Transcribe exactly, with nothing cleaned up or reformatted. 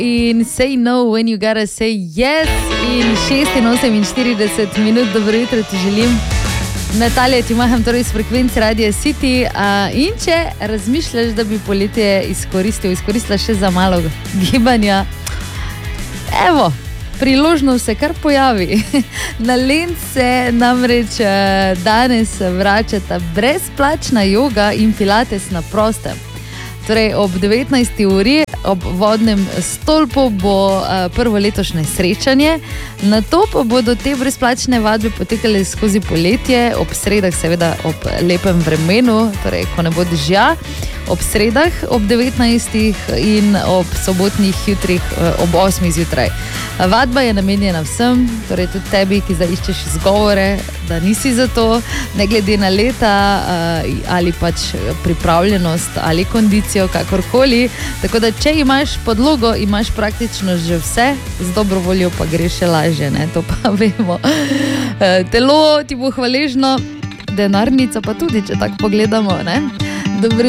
in Say No When You Gotta Say Yes in šestinoseminštirideset minut. Dobro jutro ti želim. Natalija, ti maham torej iz frekvenci Radio City. A, in če razmišljaš, da bi poletje izkoristil, izkoristila še za malo gibanja, evo, priložnost se kar pojavi. Na Lent se namreč danes vračata brezplačna joga in pilates na prostem. Torej ob devetnajsti uri ob vodnem stolpu bo prvo letošnje srečanje, nato pa bodo te brezplačne vadbe potekale skozi poletje, ob sredah seveda ob lepem vremenu, torej ko ne bo dežja, ob sredah ob devetnajstih in ob sobotnih jutrih ob osmih zjutraj. Vadba je namenjena vsem, torej tudi tebi, ki zdaj iščeš izgovore, da nisi za to, ne glede na leta ali pač pripravljenost ali kondicijo, kakorkoli. Tako da, če imaš podlogo, imaš praktično že vse, z dobro voljo pa gre še lažje, ne? To pa vemo. Telo ti bo hvaležno, denarnica pa tudi, če tako pogledamo, ne? Dobro